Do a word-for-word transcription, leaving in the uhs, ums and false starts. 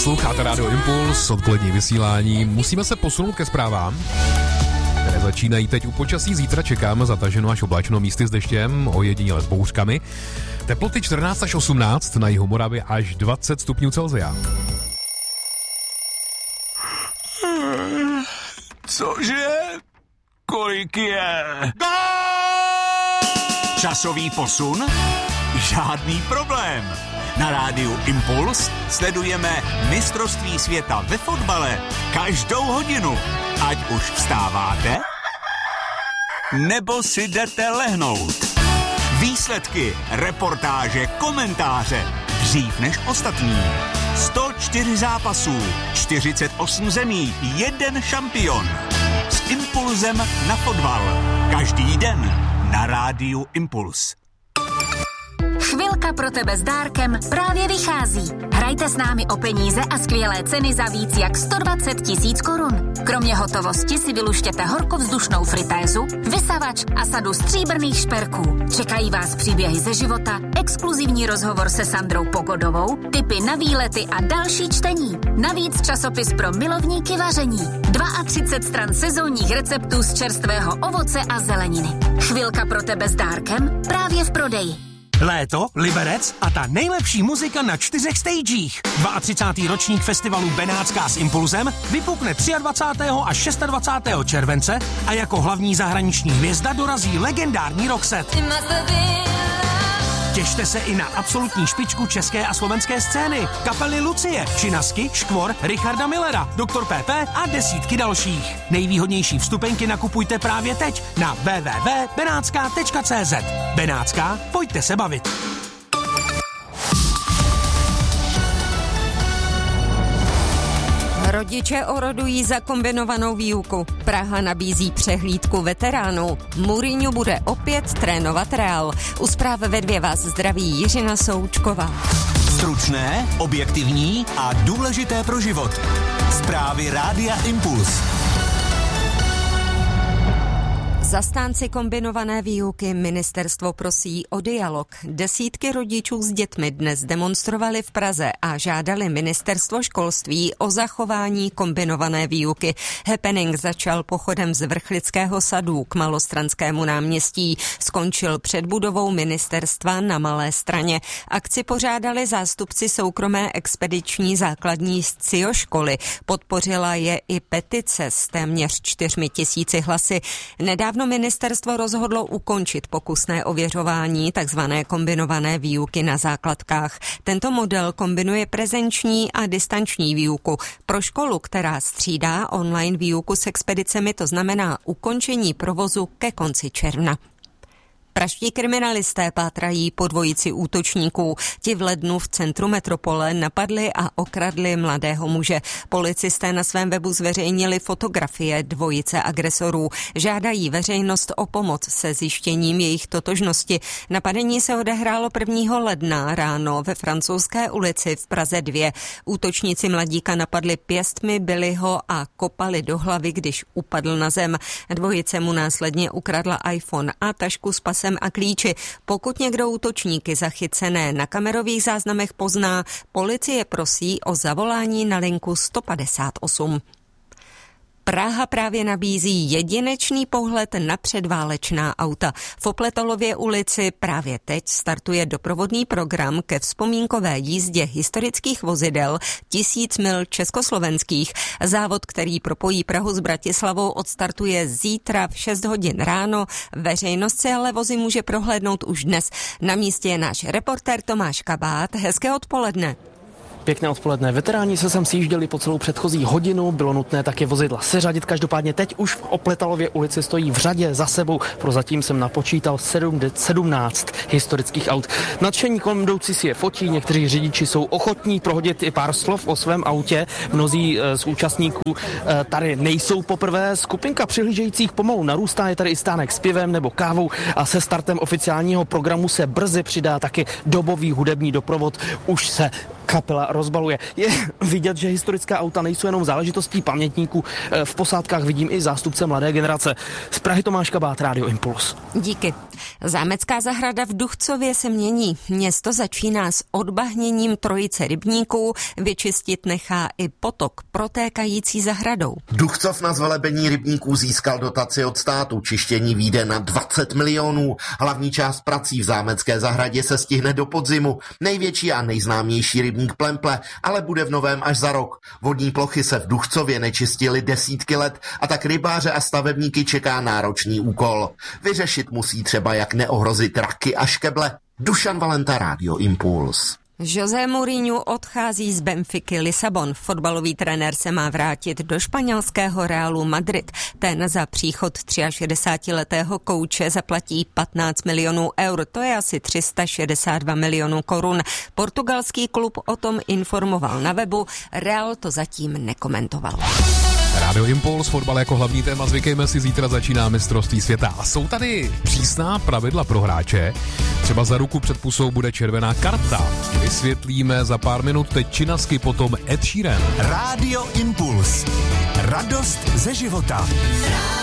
Posloucháte Rádio Impuls, odpolední vysílání. Musíme se posunout ke zprávám, které začínají teď. U počasí zítra čekáme zataženo až oblačno, místy s deštěm, ojediněle s bouřkami. Teploty čtrnáct až osmnáct, na jihu Moravy až dvacet stupňů Celsia. Cože? Kolik je? Časový posun? Žádný problém. Na rádiu Impuls sledujeme mistrovství světa ve fotbale každou hodinu. Ať už vstáváte, nebo si jdete lehnout. Výsledky, reportáže, komentáře. Dřív než ostatní. sto čtyři zápasů, čtyřicet osm zemí, jeden šampion. S impulzem na fotbal. Každý den na rádiu Impuls. Chvilka pro tebe s dárkem právě vychází. Hrajte s námi o peníze a skvělé ceny za víc jak sto dvacet tisíc korun. Kromě hotovosti si vyluštěte horkovzdušnou fritézu, vysavač a sadu stříbrných šperků. Čekají vás příběhy ze života, exkluzivní rozhovor se Sandrou Pogodovou, tipy na výlety a další čtení. Navíc časopis pro milovníky vaření. třicet dva stran sezónních receptů z čerstvého ovoce a zeleniny. Chvilka pro tebe s dárkem právě v prodeji. Léto, Liberec a ta nejlepší muzika na čtyřech stagech. třicátý druhý ročník festivalu Benátská s Impulzem vypukne dvacátého třiadvacátého až dvacátého šestého července a jako hlavní zahraniční hvězda dorazí legendární Roxette. Těšte se i na absolutní špičku české a slovenské scény. Kapely Lucie, Činasky, Škvor, Richarda Millera, doktor P P a desítky dalších. Nejvýhodnější vstupenky nakupujte právě teď na w w w tečka benátská tečka c z. Benátská, pojďte se bavit. Rodiče orodují za kombinovanou výuku. Praha nabízí přehlídku veteránů. Mourinho bude opět trénovat Real. U zpráv ve dvě vás zdraví Jiřina Součková. Stručné, objektivní a důležité pro život. Zprávy Rádia Impuls. Zastánci kombinované výuky ministerstvo prosí o dialog. Desítky rodičů s dětmi dnes demonstrovali v Praze a žádali ministerstvo školství o zachování kombinované výuky. Happening začal pochodem z Vrchlického sadu k Malostranskému náměstí. Skončil před budovou ministerstva na Malé Straně. Akci pořádali zástupci soukromé expediční základní scioškoly. Podpořila je i petice s téměř čtyřmi tisíci hlasy. Nedávno ministerstvo rozhodlo ukončit pokusné ověřování takzvané kombinované výuky na základkách. Tento model kombinuje prezenční a distanční výuku. Pro školu, která střídá online výuku s expedicemi, to znamená ukončení provozu ke konci června. Pražští kriminalisté pátrají po dvojici útočníků. Ti v lednu v centru metropole napadli a okradli mladého muže. Policisté na svém webu zveřejnili fotografie dvojice agresorů. Žádají veřejnost o pomoc se zjištěním jejich totožnosti. Napadení se odehrálo prvního ledna ráno ve Francouzské ulici v Praze dvě. Útočníci mladíka napadli pěstmi, bili ho a kopali do hlavy, když upadl na zem. Dvojice mu následně ukradla iPhone a tašku s pasem a klíči. Pokud někdo útočníky zachycené na kamerových záznamech pozná, policie prosí o zavolání na linku sto padesát osm. Praha právě nabízí jedinečný pohled na předválečná auta. V Opletolově ulici právě teď startuje doprovodný program ke vzpomínkové jízdě historických vozidel tisíc mil československých. Závod, který propojí Prahu s Bratislavou, odstartuje zítra v šest hodin ráno. Veřejnost si ale vozy může prohlédnout už dnes. Na místě je náš reportér Tomáš Kabát. Hezké odpoledne. Pěkné odpoledne. Veteráni se sem sjížděli po celou předchozí hodinu, bylo nutné také vozidla seřadit. Každopádně teď už v Opletalově ulici stojí v řadě za sebou. Prozatím jsem napočítal sedmnáct historických aut. Nadšení kolem jdoucí si je fotí, někteří řidiči jsou ochotní prohodit i pár slov o svém autě. Mnozí z účastníků tady nejsou poprvé. Skupinka přihlížejících pomalu narůstá, je tady i stánek s pivem nebo kávou a se startem oficiálního programu se brzy přidá taky dobový hudební doprovod. Už se kapela rozbaluje. Je vidět, že historická auta nejsou jenom záležitostí pamětníků. V posádkách vidím i zástupce mladé generace. Z Prahy Tomáš Kabát, Rádio Impuls. Díky. Zámecká zahrada v Duchcově se mění. Město začíná s odbahněním trojice rybníků, vyčistit nechá i potok protékající zahradou. Duchcov na zvelebení rybníků získal dotaci od státu. Čištění vyjde na dvacet milionů. Hlavní část prací v zámecké zahradě se stihne do podzimu. Největší a nejznámější rybník Plemple ale bude v novém až za rok. Vodní plochy se v Duchcově nečistily desítky let a tak rybáře a stavebníky čeká náročný úkol. Vyřešit musí třeba jak neohrozit raky a škeble. Dušan Valenta, Rádio Impuls. José Mourinho odchází z Benfiky Lisabon. Fotbalový trenér se má vrátit do španělského Realu Madrid. Ten za příchod šedesátiletého kouče zaplatí patnáct milionů eur, to je asi tři sta šedesát dva milionů korun. Portugalský klub o tom informoval na webu, Real to zatím nekomentoval. Rádio Impuls, fotbal jako hlavní téma, zvykejme si, zítra začíná mistrovství světa. A jsou tady přísná pravidla pro hráče. Třeba za ruku před pusou bude červená karta. Vysvětlíme za pár minut, teď Činasky, potom Ed Sheeran. Rádio Impuls. Radost ze života.